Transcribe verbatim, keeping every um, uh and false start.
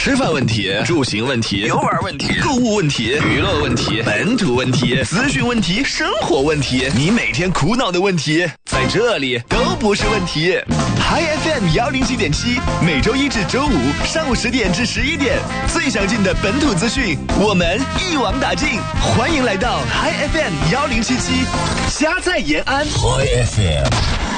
吃饭问题、住行问题、游玩问题、购物问题、娱乐问题、本土问题、资讯问题、生活问题，你每天苦恼的问题，在这里都不是问题。Hi F M 幺零七点七，每周一至周五上午十点至十一点，最详尽的本土资讯，我们一网打尽。欢迎来到 Hi F M 幺零七七，家在延安。Hi F M。